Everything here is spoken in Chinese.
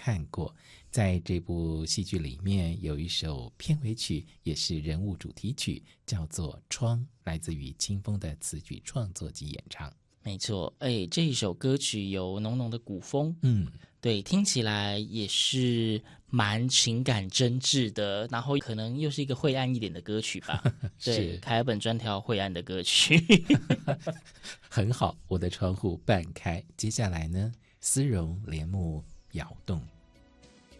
看过。在这部戏剧里面有一首片尾曲，也是人物主题曲，叫做《窗》，来自于清风的词曲创作及演唱。 没错，这一首歌曲有浓浓的古风，对，听起来也是蛮情感真挚的，然后可能又是一个晦暗一点的歌曲吧。对，凯尔本专挑晦暗的歌曲。 很好，我的窗户半开。接下来呢，丝绒帘幕摇动。